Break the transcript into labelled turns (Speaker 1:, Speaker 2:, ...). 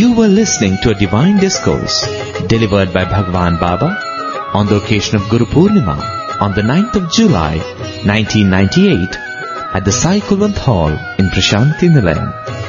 Speaker 1: You were listening to a divine discourse delivered by Bhagwan Baba on the occasion of Guru Purnima on the 9th of July 1998 at the Sai Kulwant Hall in Prashanti Nilayam.